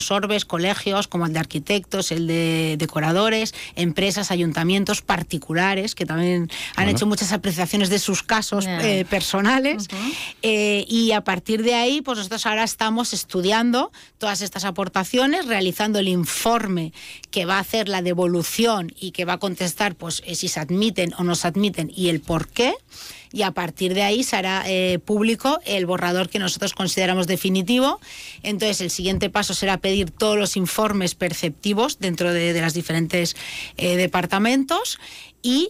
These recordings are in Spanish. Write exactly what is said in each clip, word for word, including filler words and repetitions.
Orbes, colegios como el de arquitectos, el de decoradores, empresas, ayuntamientos particulares que también han bueno. hecho muchas apreciaciones de sus casos yeah. eh, personales uh-huh. eh, y a partir de ahí pues nosotros ahora estamos estudiando todas estas aportaciones, realizando el informe que va a hacer la devolución y que va a contestar pues eh, si se admiten o no se admiten y el por qué. Y a partir de ahí se hará eh, público el borrador que nosotros consideramos definitivo. Entonces el siguiente paso será pedir todos los informes perceptivos dentro de, de los diferentes eh, departamentos y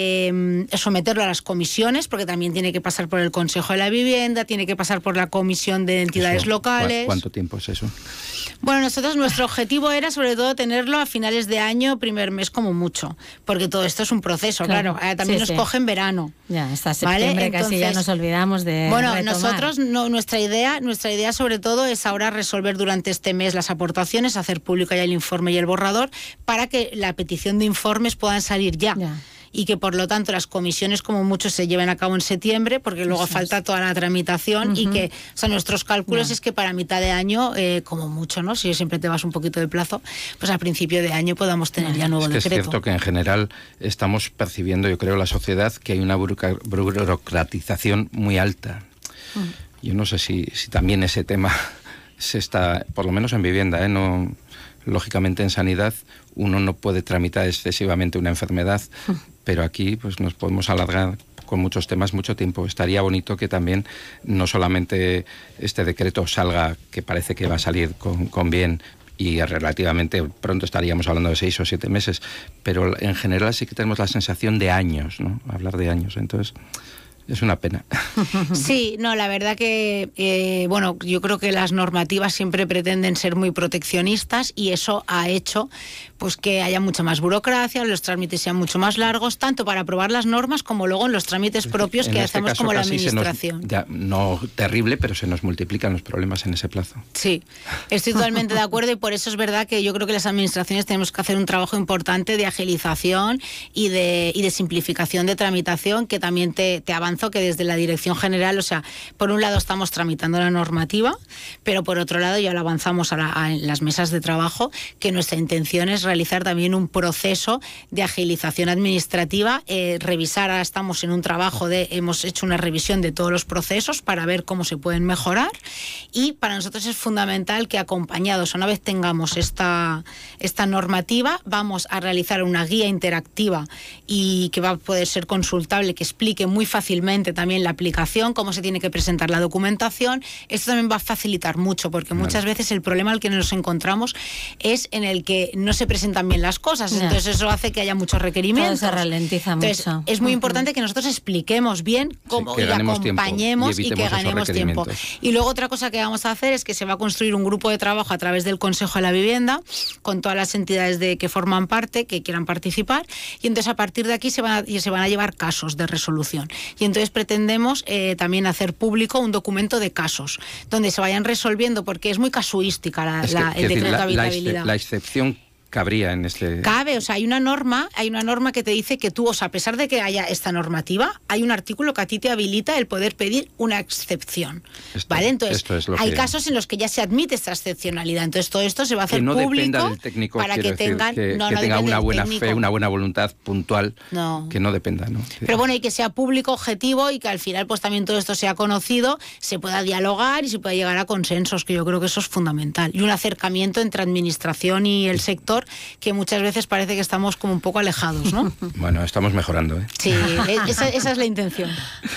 eh, someterlo a las comisiones, porque también tiene que pasar por el Consejo de la Vivienda, tiene que pasar por la Comisión de Entidades eso, Locales. ¿Cuánto tiempo es eso? Bueno, nosotros nuestro objetivo era sobre todo tenerlo a finales de año, primer mes como mucho, porque todo esto es un proceso, claro, claro. Eh, también sí, nos sí. coge en verano. Ya, hasta septiembre, ¿vale? Casi Entonces, ya nos olvidamos de Bueno, retomar. nosotros, no, nuestra idea nuestra idea sobre todo es ahora resolver durante este mes las aportaciones, hacer público ya el informe y el borrador, para que la petición de informes puedan salir ya. ya. Y que por lo tanto las comisiones como mucho se lleven a cabo en septiembre, porque luego Eso falta es. toda la tramitación uh-huh. y que, o sea, nuestros cálculos yeah. es que para mitad de año, eh, como mucho, ¿no? Si siempre te vas un poquito de plazo, pues a principio de año podamos tener yeah. ya nuevo es que decreto. Es cierto que en general estamos percibiendo, yo creo, la sociedad, que hay una buroc- burocratización muy alta. Uh-huh. Yo no sé si, si también ese tema se está, por lo menos en vivienda, ¿eh? No, lógicamente en sanidad uno no puede tramitar excesivamente una enfermedad, pero aquí pues nos podemos alargar con muchos temas mucho tiempo. Estaría bonito que también no solamente este decreto salga, que parece que va a salir con, con bien, y relativamente pronto estaríamos hablando de seis o siete meses, pero en general sí que tenemos la sensación de años, ¿no? Hablar de años, entonces es una pena. Sí, no, la verdad que, eh, bueno, yo creo que las normativas siempre pretenden ser muy proteccionistas y eso ha hecho pues que haya mucha más burocracia, los trámites sean mucho más largos, tanto para aprobar las normas como luego en los trámites propios en que este hacemos como la administración. Nos, ya, no terrible, pero se nos multiplican los problemas en ese plazo. Sí, estoy totalmente de acuerdo y por eso es verdad que yo creo que las administraciones tenemos que hacer un trabajo importante de agilización y de, y de simplificación de tramitación, que también te, te avanzo que desde la Dirección General, o sea, por un lado estamos tramitando la normativa, pero por otro lado ya lo avanzamos a, la, a las mesas de trabajo, que nuestra intención es realizar también un proceso de agilización administrativa, eh, revisar, ahora estamos en un trabajo de, hemos hecho una revisión de todos los procesos para ver cómo se pueden mejorar y para nosotros es fundamental que acompañados, una vez tengamos esta, esta normativa, vamos a realizar una guía interactiva y que va a poder ser consultable, que explique muy fácilmente también la aplicación, cómo se tiene que presentar la documentación. Esto también va a facilitar mucho, porque muchas vale. veces el problema al que nos encontramos es en el que no se presentan bien las cosas, yeah. entonces eso hace que haya muchos requerimientos. Todo se ralentiza entonces, mucho. Es muy uh-huh. importante que nosotros expliquemos bien cómo sí, y acompañemos y, y que ganemos tiempo. Y luego otra cosa que vamos a hacer es que se va a construir un grupo de trabajo a través del Consejo de la Vivienda, con todas las entidades de que forman parte, que quieran participar, y entonces a partir de aquí se van a, se van a llevar casos de resolución. Y entonces pretendemos eh, también hacer público un documento de casos, donde se vayan resolviendo, porque es muy casuística la, es que, la, el decreto decir, la, de habitabilidad. La, la excepción cabría en este... Cabe, o sea, hay una norma, hay una norma que te dice que tú, o sea, a pesar de que haya esta normativa, hay un artículo que a ti te habilita el poder pedir una excepción, esto, ¿vale? Entonces, esto es hay que... casos en los que ya se admite esta excepcionalidad, entonces todo esto se va a hacer que no público del técnico, para que decir, tengan... Que, no, que no tenga una buena técnico. fe, una buena voluntad puntual, no. que no dependa, ¿no? Pero bueno, y que sea público, objetivo y que al final pues también todo esto sea conocido, se pueda dialogar y se pueda llegar a consensos, que yo creo que eso es fundamental. Y un acercamiento entre administración y el sector, que muchas veces parece que estamos como un poco alejados, ¿no? Bueno, estamos mejorando, ¿eh? Sí, esa, esa es la intención.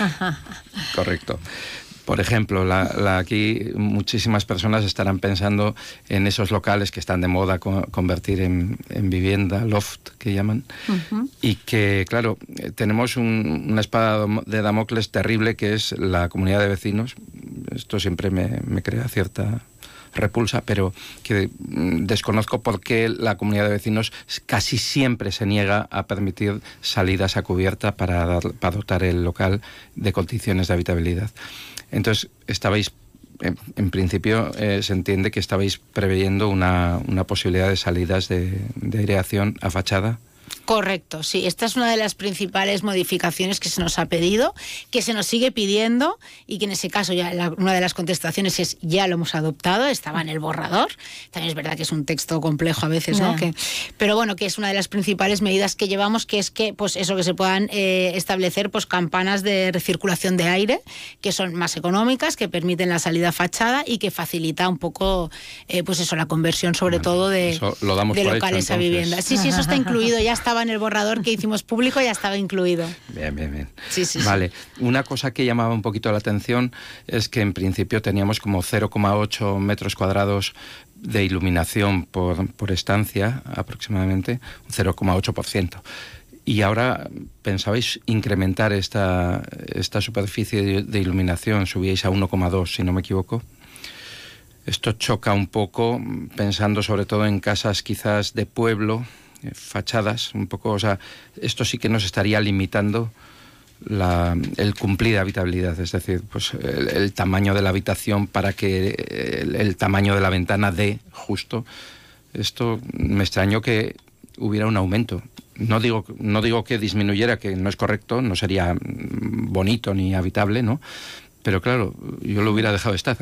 Correcto. Por ejemplo, la, la, aquí muchísimas personas estarán pensando en esos locales que están de moda co- convertir en, en vivienda, loft, que llaman, uh-huh. y que, claro, tenemos un, una espada de Damocles terrible, que es la comunidad de vecinos. Esto siempre me, me crea cierta repulsa, pero que desconozco por qué la comunidad de vecinos casi siempre se niega a permitir salidas a cubierta para, dar, para dotar el local de condiciones de habitabilidad. Entonces, estabais, en, en principio, eh, se entiende que estabais preveyendo una, una posibilidad de salidas de, de aireación a fachada. Correcto, sí. Esta es una de las principales modificaciones que se nos ha pedido, que se nos sigue pidiendo y que en ese caso ya la, una de las contestaciones es ya lo hemos adoptado, estaba en el borrador. También es verdad que es un texto complejo a veces, ¿no? Que, pero bueno, que es una de las principales medidas que llevamos, que es que pues eso, que se puedan eh, establecer pues campanas de recirculación de aire, que son más económicas, que permiten la salida a fachada y que facilita un poco eh, pues eso, la conversión sobre bueno, todo de, de locales hecho, a viviendas. Sí, sí, eso está incluido, ya está en el borrador que hicimos público, ya estaba incluido. Bien, bien, bien. Sí, sí, vale. Sí. Una cosa que llamaba un poquito la atención es que en principio teníamos como cero coma ocho metros cuadrados de iluminación por, por estancia, aproximadamente, un cero coma ocho por ciento. Y ahora pensabais incrementar esta, esta superficie de, de iluminación, subíais a uno coma dos, si no me equivoco. Esto choca un poco, pensando sobre todo en casas quizás de pueblo, fachadas, un poco, o sea, esto sí que nos estaría limitando la, el cumplir habitabilidad, es decir, pues el, el tamaño de la habitación para que el, el tamaño de la ventana dé justo. Esto me extrañó que hubiera un aumento. No digo, no digo que disminuyera, que no es correcto, no sería bonito ni habitable, ¿no? Pero claro, yo lo hubiera dejado estar.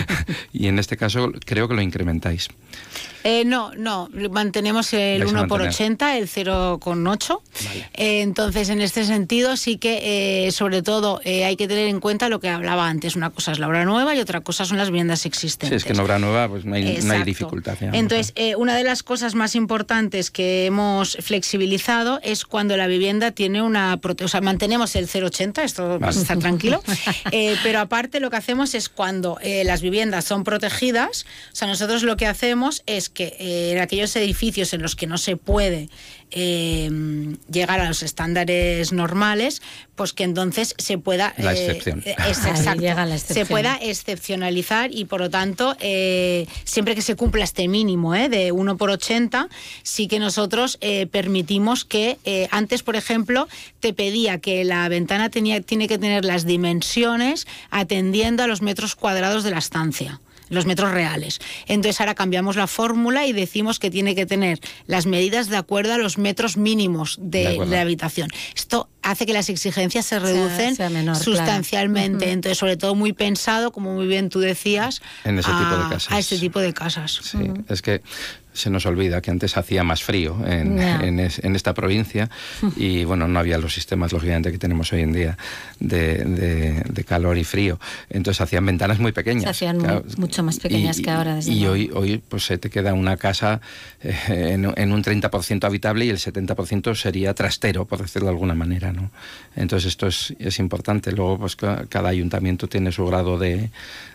Y en este caso creo que lo incrementáis. Eh, no, no, mantenemos el uno por ochenta, el cero coma ocho. Vale. Eh, entonces, en este sentido, sí que, eh, sobre todo, eh, hay que tener en cuenta lo que hablaba antes. Una cosa es la obra nueva y otra cosa son las viviendas existentes. Sí, es que en obra nueva pues no hay, no hay dificultad. Digamos. Entonces, eh, una de las cosas más importantes que hemos flexibilizado es cuando la vivienda tiene una... O sea, mantenemos el cero coma ochenta, esto vale. Está tranquilo, eh, pero aparte lo que hacemos es cuando eh, las viviendas son protegidas, o sea, nosotros lo que hacemos es que eh, en aquellos edificios en los que no se puede eh, llegar a los estándares normales, pues que entonces se pueda... La excepción. Eh, es, exacto, llega la excepción. Se pueda excepcionalizar y, por lo tanto, eh, siempre que se cumpla este mínimo eh, de uno por ochenta, sí que nosotros eh, permitimos que eh, antes, por ejemplo, te pedía que la ventana tenía, tiene que tener las dimensiones atendiendo a los metros cuadrados de la estancia, los metros reales. Entonces ahora cambiamos la fórmula y decimos que tiene que tener las medidas de acuerdo a los metros mínimos de, de, de la habitación. Esto hace que las exigencias se reducen sea, sea menor, sustancialmente. Claro. Entonces, sobre todo muy pensado, como muy bien tú decías, en ese a, tipo de casas. a este tipo de casas. Sí, uh-huh. Es que se nos olvida que antes hacía más frío en, yeah. en, es, en esta provincia y bueno, no había los sistemas, lógicamente, que tenemos hoy en día de, de, de calor y frío. Entonces hacían ventanas muy pequeñas. Se hacían claro, mucho más pequeñas y, que ahora. Desde y hoy, hoy pues se te queda una casa eh, en, en un treinta por ciento habitable y el setenta por ciento sería trastero, por decirlo de alguna manera, ¿no? Entonces esto es, es importante. Luego pues cada ayuntamiento tiene su grado de,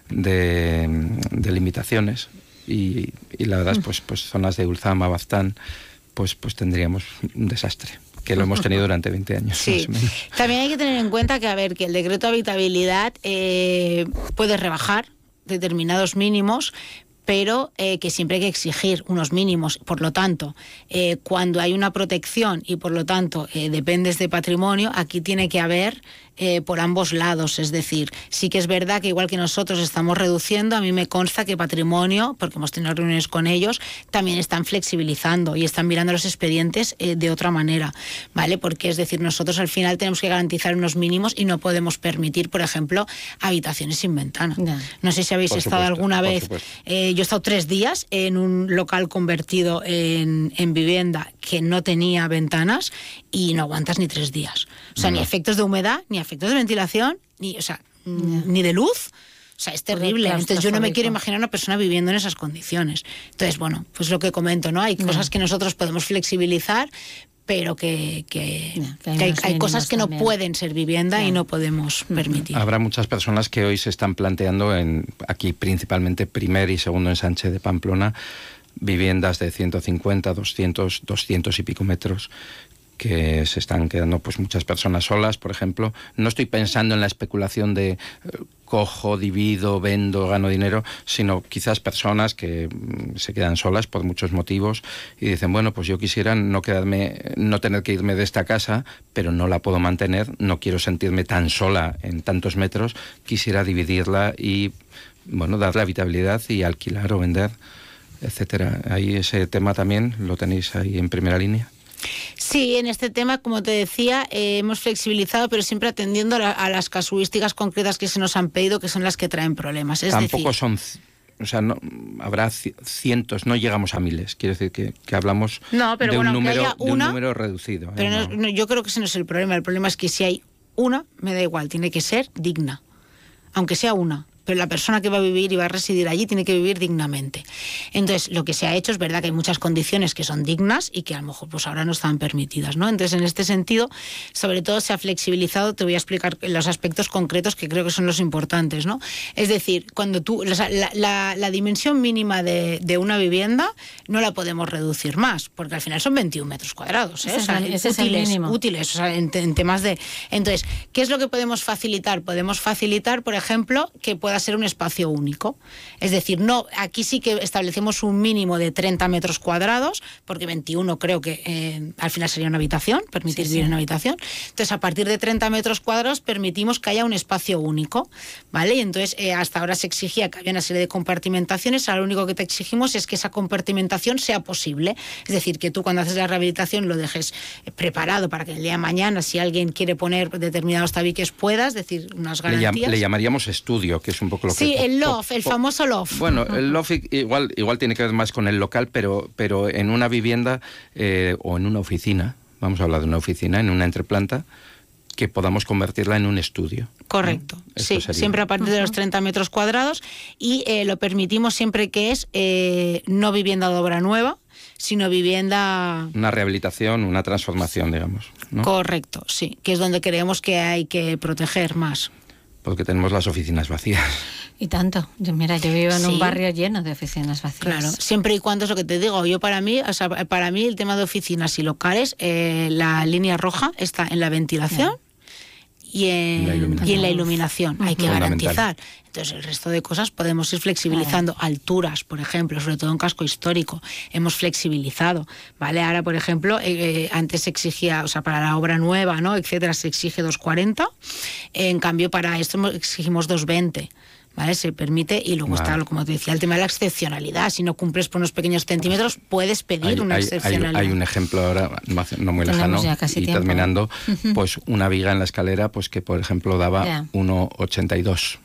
de, de limitaciones. Y, y la verdad, pues, pues zonas de Ulzama, Baztán, pues, pues tendríamos un desastre, que lo hemos tenido durante veinte años. Sí. Más o menos. También hay que tener en cuenta que, a ver, que el decreto de habitabilidad eh, puede rebajar determinados mínimos, pero eh, que siempre hay que exigir unos mínimos. Por lo tanto, eh, cuando hay una protección y por lo tanto eh, dependes de patrimonio, aquí tiene que haber eh, por ambos lados. Es decir, sí que es verdad que igual que nosotros estamos reduciendo, a mí me consta que patrimonio, porque hemos tenido reuniones con ellos, también están flexibilizando y están mirando los expedientes eh, de otra manera, ¿vale? Porque es decir, nosotros al final tenemos que garantizar unos mínimos y no podemos permitir, por ejemplo, habitaciones sin ventana. No, no sé si habéis por estado supuesto, alguna vez... Eh, yo he estado tres días en un local convertido en, en vivienda que no tenía ventanas y no aguantas ni tres días. O sea, no. Ni efectos de humedad, ni efectos de ventilación, ni, o sea, no. ni de luz. O sea, es terrible. Entonces yo no me quiero imaginar una persona viviendo en esas condiciones. Entonces, bueno, pues lo que comento, ¿no? Hay no. cosas que nosotros podemos flexibilizar, pero que, que, no, que hay, que hay, hay cosas que no también. pueden ser vivienda claro. y no podemos permitir. Habrá muchas personas que hoy se están planteando, en aquí principalmente primer y segundo ensanche de Pamplona, viviendas de ciento cincuenta, doscientos, doscientos y pico metros, que se están quedando pues muchas personas solas, por ejemplo. No estoy pensando en la especulación de eh, cojo, divido, vendo, gano dinero, sino quizás personas que mm, se quedan solas por muchos motivos y dicen, bueno, pues yo quisiera no quedarme, no tener que irme de esta casa, pero no la puedo mantener, no quiero sentirme tan sola en tantos metros, quisiera dividirla y, bueno, darle habitabilidad y alquilar o vender, etcétera. Ahí ese tema también lo tenéis ahí en primera línea. Sí, en este tema, como te decía, eh, hemos flexibilizado, pero siempre atendiendo a, la, a las casuísticas concretas que se nos han pedido, que son las que traen problemas. Es Tampoco decir, son... O sea, no, habrá cientos, no llegamos a miles. Quiero decir que, que hablamos no, pero de, bueno, un número, haya una, de un número reducido. Pero ¿eh? no, no, yo creo que ese no es el problema. El problema es que si hay una, me da igual, tiene que ser digna. Aunque sea una. Pero la persona que va a vivir y va a residir allí tiene que vivir dignamente. Entonces, lo que se ha hecho es verdad que hay muchas condiciones que son dignas y que a lo mejor pues ahora no están permitidas, ¿no? Entonces, en este sentido, sobre todo se ha flexibilizado, te voy a explicar los aspectos concretos que creo que son los importantes, ¿no? Es decir, cuando tú, la, la, la dimensión mínima de, de una vivienda no la podemos reducir más, porque al final son veintiún metros cuadrados, ¿eh? Ese, o sea, es, ese útiles, es el mínimo. útiles, o sea, en, en temas de... Entonces, ¿qué es lo que podemos facilitar? Podemos facilitar, por ejemplo, que pueda ser un espacio único. Es decir, no, aquí sí que establecemos un mínimo de treinta metros cuadrados, porque veintiuno creo que eh, al final sería una habitación, permitir sí, vivir sí. en una habitación. Entonces, a partir de treinta metros cuadrados permitimos que haya un espacio único, ¿vale? Y entonces, eh, hasta ahora se exigía que había una serie de compartimentaciones, ahora lo único que te exigimos es que esa compartimentación sea posible. Es decir, que tú cuando haces la rehabilitación lo dejes preparado para que el día de mañana, si alguien quiere poner determinados tabiques, puedas, es decir, unas garantías. Le, llam, le llamaríamos estudio, que es un poco lo sí, que... Sí, el loft, el famoso loft. Bueno, el loft igual, igual tiene que ver más con el local, pero, pero en una vivienda eh, o en una oficina, vamos a hablar de una oficina, en una entreplanta, que podamos convertirla en un estudio. Correcto, ¿eh? sí, sería... siempre a partir de los treinta metros cuadrados y eh, lo permitimos siempre que es eh, no vivienda de obra nueva, sino vivienda... Una rehabilitación, una transformación, digamos, ¿no? Correcto, sí, que es donde creemos que hay que proteger más. Porque tenemos las oficinas vacías. Y tanto. Yo, mira, yo vivo en sí. un barrio lleno de oficinas vacías. Claro, siempre y cuando es lo que te digo. Yo para mí, o sea, para mí el tema de oficinas y locales, eh, la línea roja está en la ventilación. Yeah. Y en, y en la iluminación hay que garantizar. Entonces el resto de cosas podemos ir flexibilizando. Claro. Alturas, por ejemplo, sobre todo en casco histórico, hemos flexibilizado, ¿vale? Ahora, por ejemplo, eh, antes se exigía, o sea, para la obra nueva, ¿no?, etcétera, se exige dos cuarenta, en cambio para esto exigimos dos veinte. ¿Vale? Se permite, y luego vale. está, como te decía, el tema de la excepcionalidad. Si no cumples por unos pequeños centímetros, puedes pedir hay, una hay, excepcionalidad. Hay, hay un ejemplo ahora, no muy lejano, y tiempo. terminando, pues una viga en la escalera, pues que por ejemplo daba yeah. uno ochenta y dos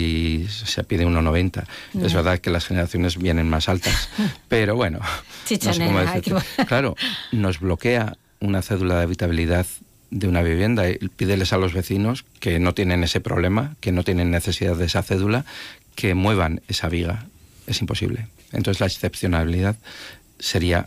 y se pide uno noventa. Yeah. Es verdad que las generaciones vienen más altas, pero bueno, no sé cómo decirte. Claro, nos bloquea una cédula de habitabilidad de una vivienda y pídeles a los vecinos que no tienen ese problema, que no tienen necesidad de esa cédula, que muevan esa viga. Es imposible. Entonces la excepcionalidad sería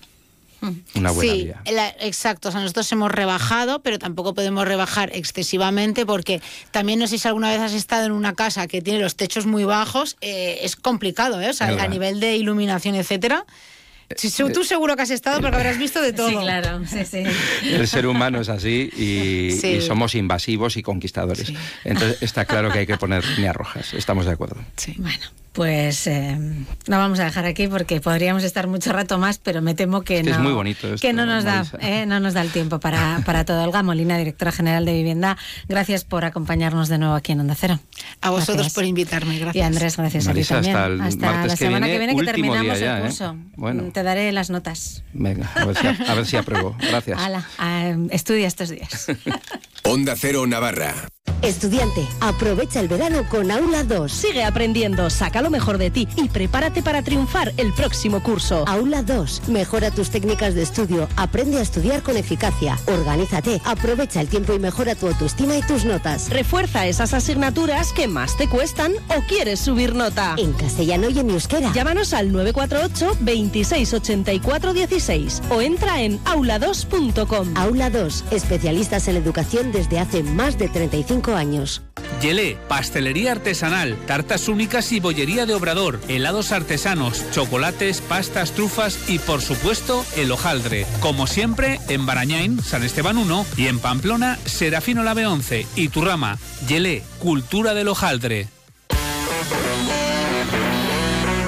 una buena sí, vía. La, exacto. O sea, nosotros hemos rebajado, pero tampoco podemos rebajar excesivamente porque también no sé si alguna vez has estado en una casa que tiene los techos muy bajos, eh, es complicado, ¿eh? O sea, a nivel de iluminación, etcétera. Sí, tú seguro que has estado porque habrás visto de todo. Sí, claro. Sí, sí. El ser humano es así y, sí. y somos invasivos y conquistadores. Sí. Entonces está claro que hay que poner líneas rojas. Estamos de acuerdo. Sí. Bueno, pues eh, lo vamos a dejar aquí porque podríamos estar mucho rato más, pero me temo que es no. Que es muy bonito esto, que no nos da, eh, no nos da el tiempo para, para todo. Olga Molina, directora general de Vivienda, gracias por acompañarnos de nuevo aquí en Onda Cero. A vosotros gracias. por invitarme, gracias. Y Andrés, gracias Marisa, a ti también. Hasta, el hasta la semana que viene, que, viene, que terminamos ya, el curso. ¿eh? Bueno. Te daré las notas. Venga, a ver si, a ver si apruebo. Gracias. Hala, uh, estudia estos días. Onda Cero Navarra. Estudiante, aprovecha el verano con Aula dos. Sigue aprendiendo, saca lo mejor de ti y prepárate para triunfar el próximo curso. Aula dos, mejora tus técnicas de estudio, aprende a estudiar con eficacia, organízate, aprovecha el tiempo y mejora tu autoestima y tus notas. Refuerza esas asignaturas que más te cuestan o quieres subir nota. En castellano y en euskera. Llámanos al nueve cuatro ocho, veintiséis ochenta y cuatro dieciséis o entra en aula dos punto com. Aula dos, especialistas en educación desde hace más de treinta y cinco años. Yelé, pastelería artesanal, tartas únicas y bollería de Obrador, helados artesanos, chocolates, pastas, trufas y por supuesto el hojaldre. Como siempre en Barañain, San Esteban uno y en Pamplona, Serafín Olave once y Turrama. Yelé, cultura del hojaldre.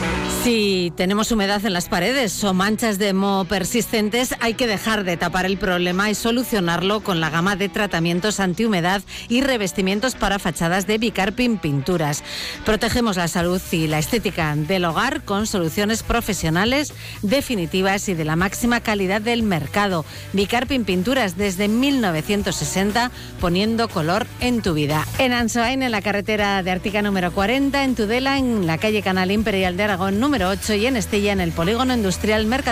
Si tenemos humedad en las paredes o manchas de moho persistentes, hay que dejar de tapar el problema y solucionarlo con la gama de tratamientos antihumedad y revestimientos para fachadas de Bicarpin Pinturas. Protegemos la salud y la estética del hogar con soluciones profesionales, definitivas y de la máxima calidad del mercado. Bicarpin Pinturas desde mil novecientos sesenta, poniendo color en tu vida. En Ansoain, en la carretera de Ártica número cuarenta, en Tudela, en la calle Canal Imperial de Aragón número ocho y en Estella, en el polígono industrial Mercator